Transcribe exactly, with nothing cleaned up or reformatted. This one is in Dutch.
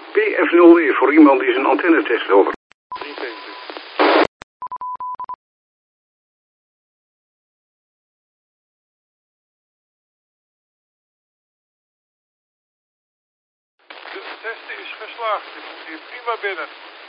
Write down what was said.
P F nul E voor iemand die zijn antennetest over. De test is geslaagd. Je komt hier prima binnen.